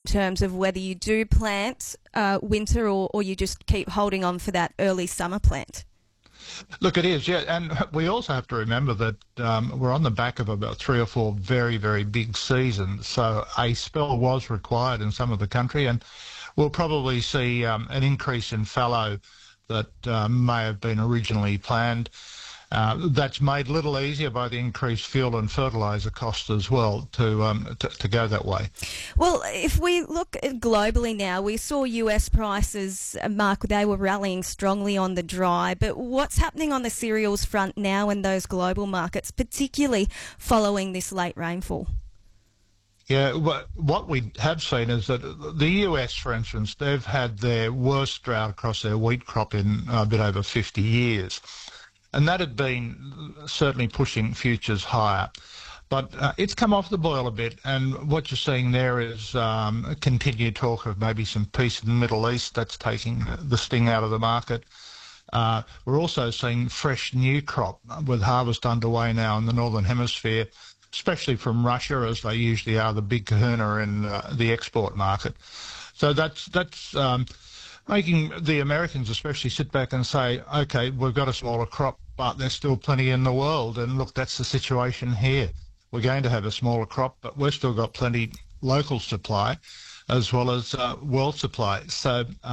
terms of whether you do plant winter or you just keep holding on for that early summer plant. Look, it is, yeah. And we also have to remember that we're on the back of about 3 or 4 very, very big seasons. So a spell was required in some of the country, and we'll probably see an increase in fallow that may have been originally planned. That's made a little easier by the increased fuel and fertiliser costs as well to go that way. Well, if we look globally now, we saw US prices, Mark, they were rallying strongly on the dry, but what's happening on the cereals front now in those global markets, particularly following this late rainfall? Yeah, what we have seen is that the US, for instance, they've had their worst drought across their wheat crop in a bit over 50 years. And that had been certainly pushing futures higher. But it's come off the boil a bit, and what you're seeing there is a continued talk of maybe some peace in the Middle East that's taking the sting out of the market. We're also seeing fresh new crop with harvest underway now in the Northern Hemisphere, especially from Russia, as they usually are the big kahuna in the export market. So that's making the Americans especially sit back and say, okay, we've got a smaller crop, but there's still plenty in the world. And look, that's the situation here. We're going to have a smaller crop, but we've still got plenty local supply as well as world supply. So